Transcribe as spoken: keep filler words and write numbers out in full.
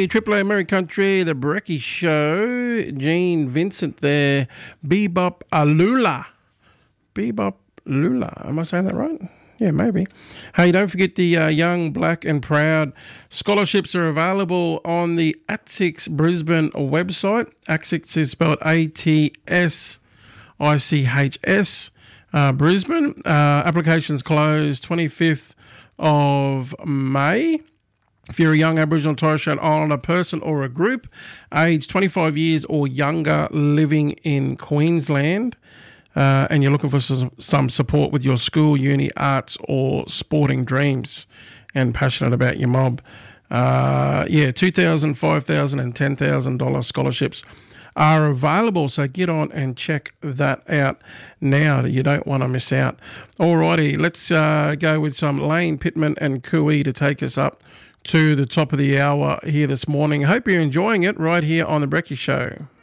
Hey, Triple A American Country, the Brecky Show. Gene Vincent there. Bebop Alula. Bebop Lula. Am I saying that right? Yeah, maybe. Hey, don't forget the uh, Young, Black and Proud scholarships are available on the A T S I C Brisbane website. A T S I C is spelled A T S I C H S. Uh, Brisbane. Uh, applications closed twenty-fifth of May. If you're a young Aboriginal and Torres Strait Islander person or a group, aged twenty-five years or younger, living in Queensland, uh, and you're looking for some, some support with your school, uni, arts or sporting dreams and passionate about your mob, uh, yeah, two thousand dollars, five thousand dollars and ten thousand dollars scholarships are available, so get on and check that out now. You don't want to miss out. Alrighty, let's uh, go with some Lane Pittman and Cooey to take us up to the top of the hour here this morning. Hope you're enjoying it right here on The Brecky Show.